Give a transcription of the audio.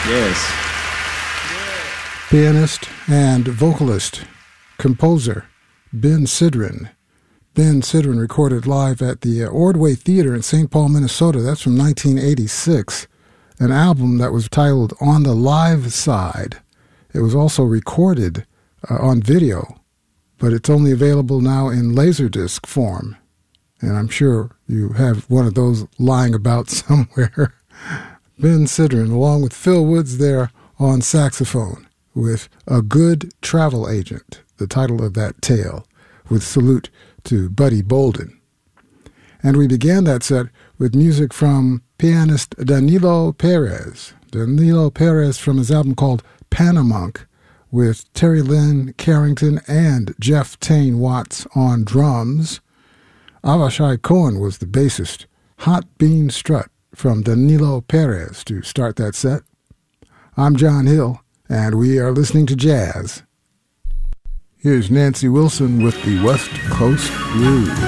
Yes. Pianist and vocalist, composer, Ben Sidran. Ben Sidran recorded live at the Ordway Theater in St. Paul, Minnesota. That's from 1986, an album that was titled On the Live Side. It was also recorded on video, but it's only available now in Laserdisc form. And I'm sure you have one of those lying about somewhere. Ben Sidran, along with Phil Woods there on saxophone, with A Good Travel Agent, the title of that tale, with salute to Buddy Bolden. And we began that set with music from pianist Danilo Perez. Danilo Perez from his album called Panamunk, with Terry Lynn Carrington and Jeff Tane Watts on drums. Avishai Cohen was the bassist. Hot Bean Strut from Danilo Perez to start that set. I'm John Hill, and we are listening to jazz. Here's Nancy Wilson with the West Coast Blues.